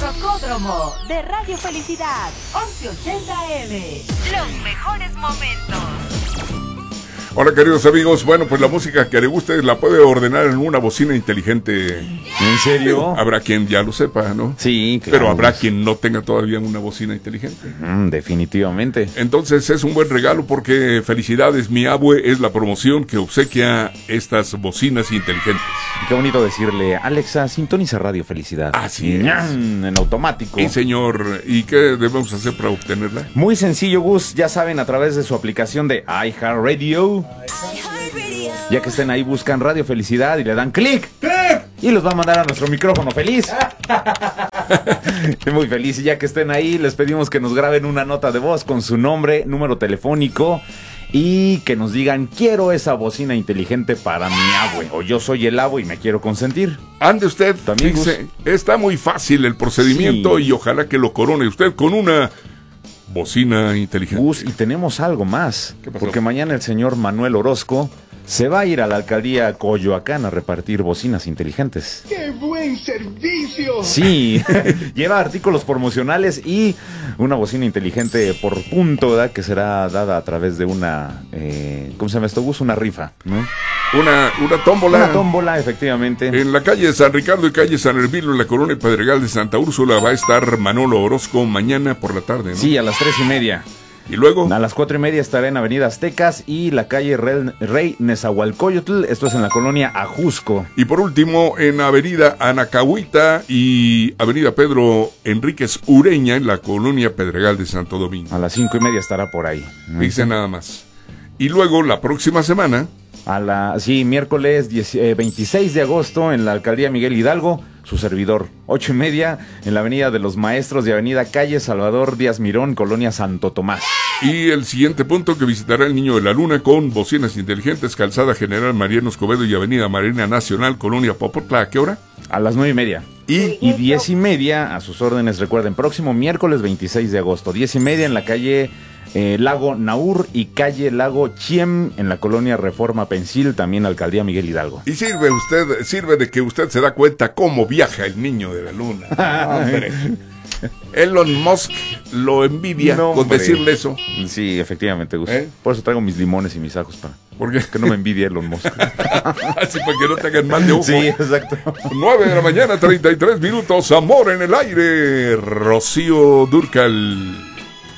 Rocódromo de Radio Felicidad, 1180M. Los mejores momentos. Hola queridos amigos, bueno pues la música que le guste la puede ordenar en una bocina inteligente. ¿En serio? Habrá quien ya lo sepa, ¿no? Sí, claro. Pero habrá quien no tenga todavía una bocina inteligente. Definitivamente. Entonces es un buen regalo porque Felicidades Mi Abue es la promoción que obsequia estas bocinas inteligentes. Qué bonito decirle, Alexa, sintoniza Radio Felicidad. Así es. En automático. Y señor, ¿y qué debemos hacer para obtenerla? Muy sencillo, Gus, ya saben, a través de su aplicación de iHeartRadio. Ya que estén ahí, buscan Radio Felicidad y le dan clic. Y los va a mandar a nuestro micrófono feliz. Estoy muy feliz. Y ya que estén ahí, les pedimos que nos graben una nota de voz con su nombre, número telefónico y que nos digan, quiero esa bocina inteligente para mi abue, o yo soy el abue y me quiero consentir. Ande usted, también, dice, está muy fácil el procedimiento, sí. Y ojalá que lo corone usted con una bocina inteligente. Gus, y tenemos algo más, porque mañana el señor Manuel Orozco se va a ir a la alcaldía Coyoacán a repartir bocinas inteligentes. ¡Qué buen servicio! Sí, lleva artículos promocionales y una bocina inteligente por punto, ¿verdad? Que será dada a través de una, ¿cómo se llama esto, Gus? Una rifa, ¿no? Una tómbola. Una tómbola, efectivamente. En la calle San Ricardo y calle San Hermilo, en la colonia Pedregal de Santa Úrsula, va a estar Manolo Orozco mañana por la tarde, ¿no? Sí, a las 3:30. ¿Y luego? A las 4:30 estará en Avenida Aztecas y la calle Rey Nezahualcóyotl, esto es en la colonia Ajusco. Y por último, en Avenida Anacahuita y Avenida Pedro Enríquez Ureña, en la colonia Pedregal de Santo Domingo. A las 5:30 estará por ahí. Dice nada más. Y luego, la próxima semana... miércoles 26 de agosto en la alcaldía Miguel Hidalgo, su servidor, 8:30 en la avenida de los Maestros de avenida calle Salvador Díaz Mirón, colonia Santo Tomás. Y el siguiente punto que visitará el Niño de la Luna con bocinas inteligentes, calzada General Mariano Escobedo y avenida Marina Nacional, colonia Popotla. ¿A qué hora? A las 9:30. Y 10:30 a sus órdenes, recuerden, próximo miércoles 26 de agosto, 10:30 en la calle Lago Naur y calle Lago Chiem en la colonia Reforma Pensil, también alcaldía Miguel Hidalgo. Y sirve de que usted se da cuenta cómo viaja el Niño de la Luna. Hombre. Elon Musk lo envidia con decirle eso. Sí, efectivamente, Gus. Por eso traigo mis limones y mis ajos para ¿por qué? Que no me envidie Elon Musk. Así para que no te hagan mal de ojo. Sí, exacto. 9 de la mañana, 33 minutos. Amor en el aire. Rocío Dúrcal.